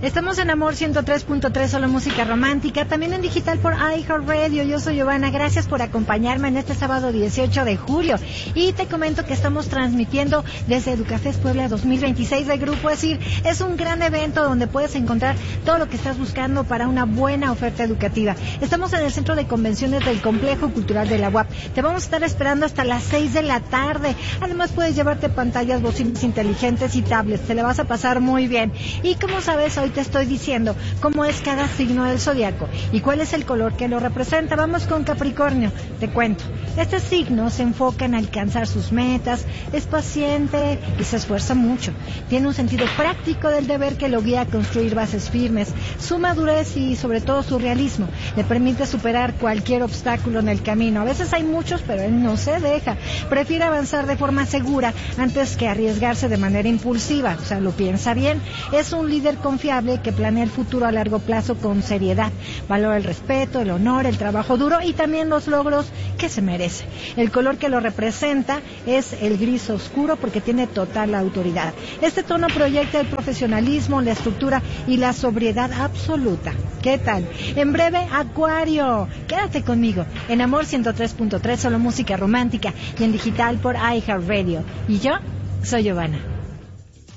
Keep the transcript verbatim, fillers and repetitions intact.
Estamos en Amor ciento tres punto tres, solo música romántica, también en digital por iHeartRadio. Yo soy Giovanna, gracias por acompañarme en este sábado dieciocho de julio. Y te comento que estamos transmitiendo desde Educafest Puebla dos mil veintiséis del Grupo ESIR. Es un gran evento donde puedes encontrar todo lo que estás buscando para una buena oferta educativa. Estamos en el Centro de Convenciones del Complejo Cultural de la U A P. Te vamos a estar esperando hasta las seis de la tarde. Además puedes llevarte pantallas, bocinas inteligentes y tablets. Te la vas a pasar muy bien. Y como sabes, hoy te estoy diciendo cómo es cada signo del zodiaco y cuál es el color que lo representa. Vamos con Capricornio. Te cuento. Este signo se enfoca en alcanzar sus metas, es paciente y se esfuerza mucho. Tiene un sentido práctico del deber que lo guía a construir bases firmes. Su madurez y sobre todo su realismo le permite superar cualquier obstáculo en el camino. A veces hay muchos, pero él no se deja. Prefiere avanzar de forma segura antes que arriesgarse de manera impulsiva. O sea, lo piensa bien. Es un líder confiable que planea el futuro a largo plazo con seriedad. Valora el respeto, el honor, el trabajo duro y también los logros que se merece. El color que lo representa es el gris oscuro porque tiene total autoridad. Este tono proyecta el profesionalismo, la estructura y la sobriedad absoluta. ¿Qué tal? En breve, Acuario. Quédate conmigo en Amor ciento tres punto tres, solo música romántica, y en digital por iHeartRadio. Y yo soy Giovanna.